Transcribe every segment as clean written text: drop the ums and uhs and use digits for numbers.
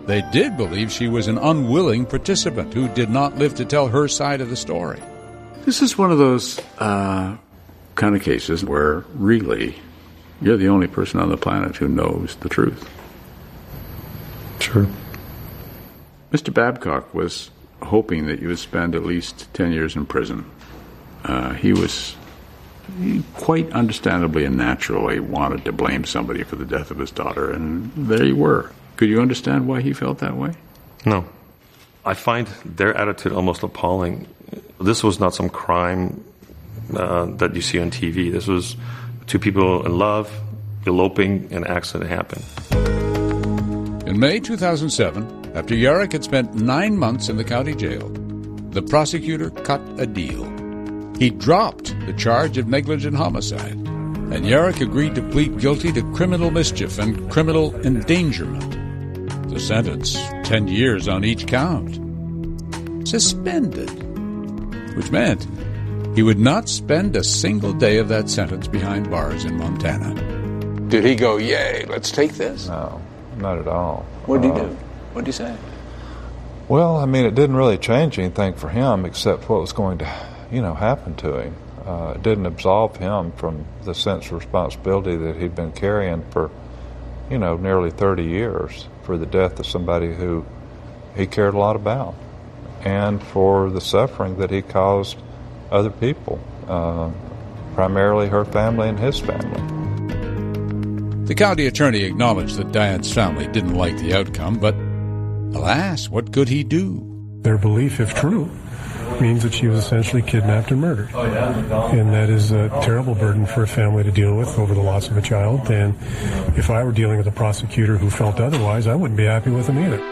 They did believe she was an unwilling participant who did not live to tell her side of the story. This is one of those kind of cases where really you're the only person on the planet who knows the truth. Sure. Mr. Babcock was hoping that you would spend at least 10 years in prison. He quite understandably and naturally wanted to blame somebody for the death of his daughter, and there you were. Could you understand why he felt that way? No. I find their attitude almost appalling. This was not some crime that you see on TV. This was two people in love, eloping, and an accident happened. In May 2007, after Yarrick had spent 9 months in the county jail, the prosecutor cut a deal. He dropped the charge of negligent homicide, and Yarrick agreed to plead guilty to criminal mischief and criminal endangerment. The sentence, 10 years on each count. Suspended, which meant he would not spend a single day of that sentence behind bars in Montana. Did he go, yay, let's take this? No, not at all. What did he do? What did he say? Well, I mean, it didn't really change anything for him except what was going to, happen to him. It didn't absolve him from the sense of responsibility that he'd been carrying for, nearly 30 years for the death of somebody who he cared a lot about and for the suffering that he caused other people, primarily her family and his family. The county attorney acknowledged that Diane's family didn't like the outcome, but alas, what could he do? Their belief, if true, means that she was essentially kidnapped and murdered. And that is a terrible burden for a family to deal with over the loss of a child. And if I were dealing with a prosecutor who felt otherwise, I wouldn't be happy with him either.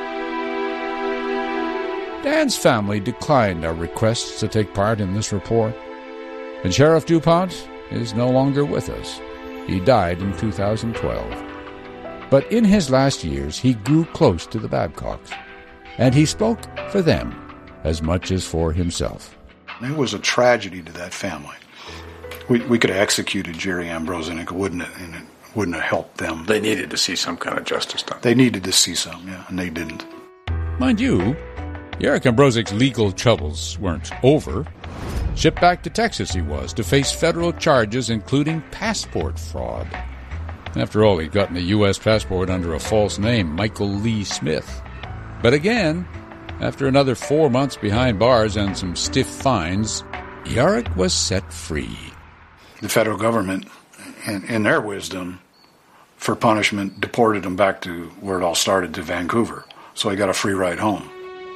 Diane's family declined our requests to take part in this report. And Sheriff DuPont is no longer with us. He died in 2012. But in his last years, he grew close to the Babcocks, and he spoke for them as much as for himself. It was a tragedy to that family. We could have executed Jerry Ambrose, and it wouldn't have helped them. They needed to see some kind of justice done. They needed to see some, yeah, and they didn't. Mind you, Yarrick Ambrozic's legal troubles weren't over. Shipped back to Texas he was to face federal charges, including passport fraud. After all, he'd gotten a U.S. passport under a false name, Michael Lee Smith. But again, after another 4 months behind bars and some stiff fines, Yarrick was set free. The federal government, in their wisdom, for punishment, deported him back to where it all started, to Vancouver. So he got a free ride home.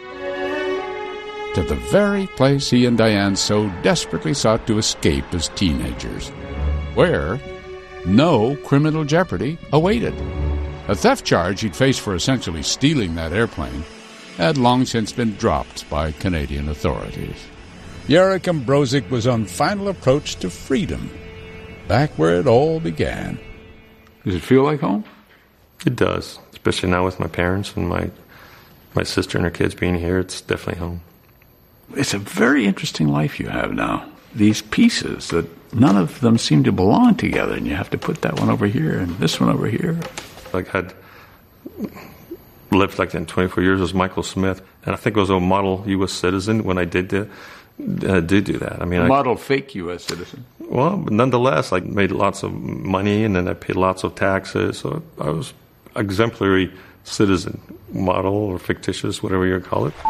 To the very place he and Diane so desperately sought to escape as teenagers, where no criminal jeopardy awaited. A theft charge he'd faced for essentially stealing that airplane had long since been dropped by Canadian authorities. Yarrick Ambrozic was on final approach to freedom, back where it all began. Does it feel like home? It does, especially now with my parents and my sister and her kids being here. It's definitely home. It's a very interesting life you have now. These pieces that none of them seem to belong together, and you have to put that one over here and this one over here. Like had lived like that in 24 years was Michael Smith, and I think I was a model U.S. citizen when I did do that. I mean, model fake U.S. citizen. Well, but nonetheless, I made lots of money, and then I paid lots of taxes, so I was exemplary citizen, model or fictitious, whatever you call it.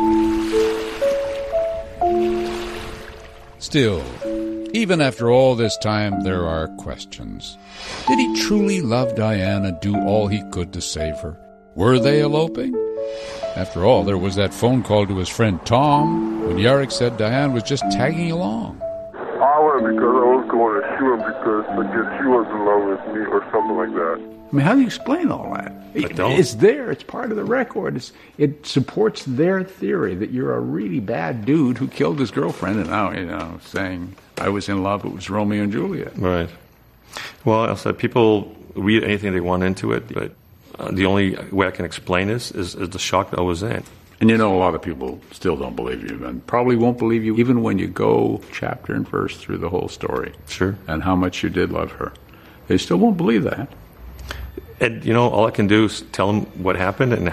Still, even after all this time, there are questions. Did he truly love Diane and do all he could to save her? Were they eloping? After all, there was that phone call to his friend Tom when Yarrick said Diane was just tagging along. I went because I was going to shoot him because I guess she was in love with me or something like that. I mean, how do you explain all that? It's there. It's part of the record. It supports their theory that you're a really bad dude who killed his girlfriend, and now, saying, I was in love, it was Romeo and Juliet. Right. Well, I said people read anything they want into it, but the only way I can explain this is the shock that I was in. And a lot of people still don't believe you, and probably won't believe you even when you go chapter and verse through the whole story. Sure. And how much you did love her. They still won't believe that. And, all I can do is tell them what happened and